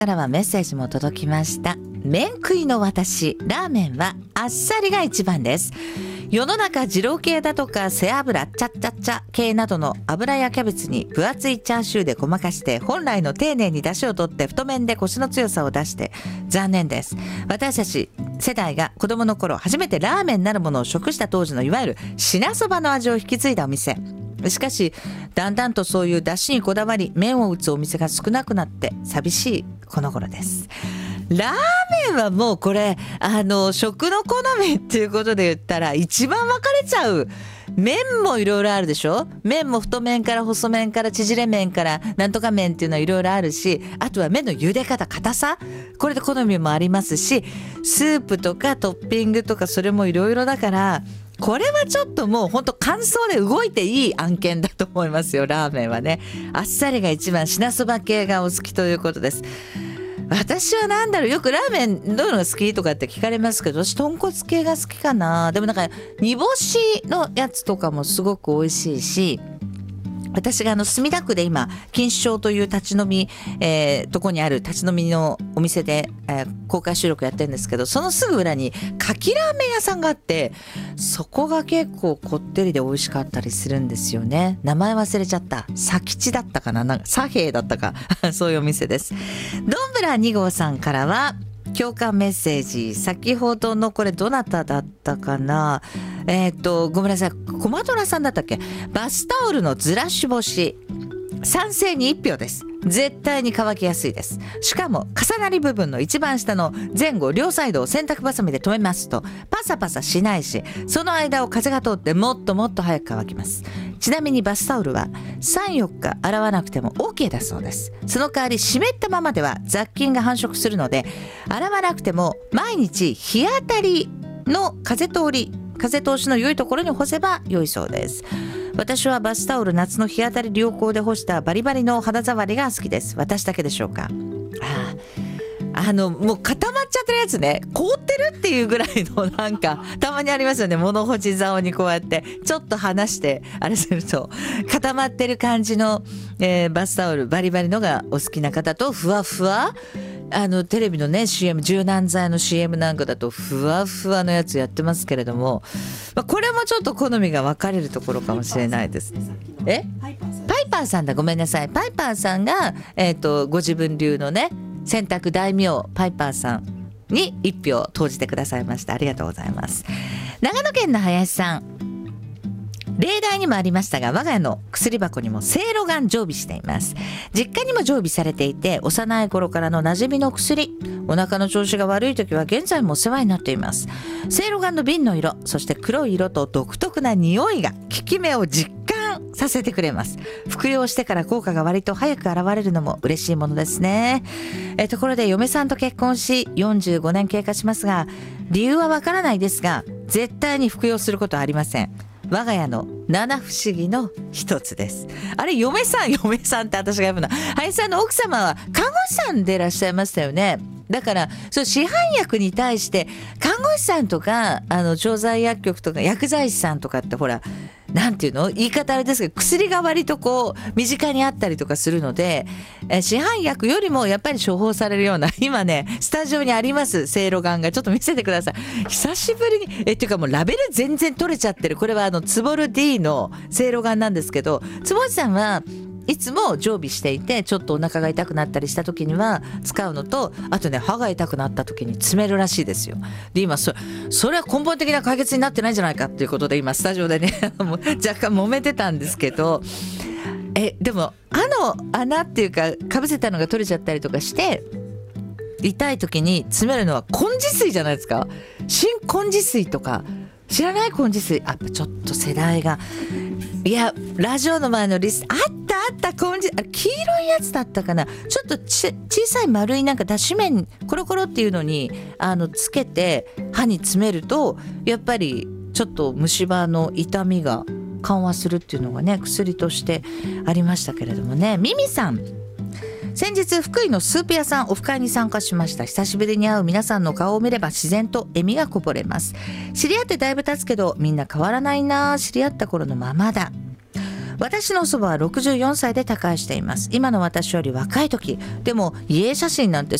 からはメッセージも届きました。麺食いの私、ラーメンはあっさりが一番です。世の中二郎系だとか背脂チャッチャッチャ系などの油やキャベツに分厚いチャーシューでごまかして本来の丁寧に出汁を取って太麺でコシの強さを出して残念です。私たち世代が子供の頃初めてラーメンなるものを食した当時のいわゆる品そばの味を引き継いだお店。しかしだんだんとそういう出汁にこだわり麺を打つお店が少なくなって寂しいこの頃です。ラーメンはもうこれ食の好みっていうことで言ったら一番分かれちゃう。麺もいろいろあるでしょ。麺も太麺から細麺から縮れ麺からなんとか麺っていうのはいろいろあるし、あとは麺の茹で方硬さ、これで好みもありますし、スープとかトッピングとかそれもいろいろだから、これはちょっともう本当乾燥で動いていい案件だと思いますよ。ラーメンはね、あっさりが一番、品そば系がお好きということです。私はなんだろう、よくラーメンどういうのが好きとかって聞かれますけど、私豚骨系が好きかな。でもなんか煮干しのやつとかもすごく美味しいし、私が墨田区で今錦糸町という立ち飲み、とこにある立ち飲みのお店で、公開収録やってるんですけど、そのすぐ裏にかきラーメン屋さんがあって、そこが結構こってりで美味しかったりするんですよね。名前忘れちゃった。佐吉だったかな、なんか佐平だったかそういうお店です。どんぶら2号さんからは共感メッセージ。先ほどのこれどなただったかな、ごめんなさい、コマドラさんだったっけ。バスタオルのずらし干し、賛成に1票です。絶対に乾きやすいです。しかも重なり部分の一番下の前後両サイドを洗濯バサミで留めますとパサパサしないし、その間を風が通ってもっともっと早く乾きます。ちなみにバスタオルは 3,4 日洗わなくても OK だそうです。その代わり湿ったままでは雑菌が繁殖するので、洗わなくても毎日日当たりの風通しの良いところに干せば良いそうです。私はバスタオル夏の日当たり良好で干したバリバリの肌触りが好きです。私だけでしょうか。もう固まっちゃってるやつね、凍ってるっていうぐらいのなんかたまにありますよね。物干し竿にこうやってちょっと離してあれすると固まってる感じの、バスタオルバリバリのがお好きな方と、ふわふわテレビのね CM、 柔軟剤の CM なんかだとふわふわのやつやってますけれども、これもちょっと好みが分かれるところかもしれないです。パイパーさんだ、ごめんなさい。パイパーさんが、ご自分流のね洗濯大名パイパーさんに1票投じてくださいました。ありがとうございます。長野県の林さん、例題にもありましたが、我が家の薬箱にもせいろがん常備しています。実家にも常備されていて、幼い頃からの馴染みの薬。お腹の調子が悪い時は現在もお世話になっています。せいろがんの瓶の色、そして黒い色と独特な匂いが効き目を実感させてくれます。服用してから効果が割と早く現れるのも嬉しいものですね。ところで嫁さんと結婚し45年経過しますが、理由はわからないですが絶対に服用することはありません。我が家の七不思議の一つです。あれ、嫁さんって私が呼ぶの。林さんの奥様は看護師さんでいらっしゃいましたよね。だからそう市販薬に対して看護師さんとか調剤薬局とか薬剤師さんとかってほらなんていうの、言い方あれですけど薬が割とこう身近にあったりとかするので、市販薬よりもやっぱり処方されるような、今ねスタジオにありますせいろがんがちょっと見せてください。久しぶりにっていうかもうラベル全然取れちゃってる。これはつぼる D のせいろがんなんですけど、坪内さんはいつも常備していて、ちょっとお腹が痛くなったりした時には使うのと、あとね歯が痛くなった時に詰めるらしいですよ。で今それは根本的な解決になってないんじゃないかっていうことで今スタジオでね若干揉めてたんですけど、でも穴っていうかかぶせたのが取れちゃったりとかして痛い時に詰めるのは根治水じゃないですか。新根治水とか知らない？根治水ちょっと世代が、いやラジオの前のリスあった根治、黄色いやつだったかな。ちょっと小さい丸いなんか脱脂麺コロコロっていうのにつけて歯に詰めるとやっぱりちょっと虫歯の痛みが緩和するっていうのがね薬としてありましたけれどもね。ミミさん、先日福井のスープ屋さんオフ会に参加しました。久しぶりに会う皆さんの顔を見れば自然と笑みがこぼれます。知り合ってだいぶ経つけどみんな変わらないな、知り合った頃のままだ。 私の祖母は64歳で他界しています。今の私より若い時でも遺影写真なんて